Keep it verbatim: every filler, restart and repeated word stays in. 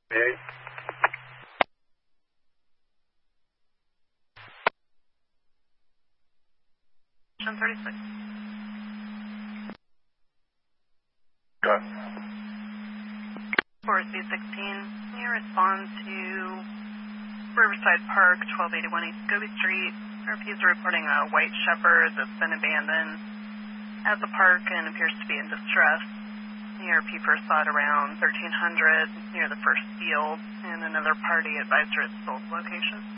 Okay. ten thirty-six. Go. four C sixteen, can you respond to Riverside Park, twelve eighty-one East Goby Street? R P is reporting a white Shepherd that's been abandoned at the park and appears to be in distress. The R P first saw it around thirteen hundred near the first field, and another party advised her its sold location.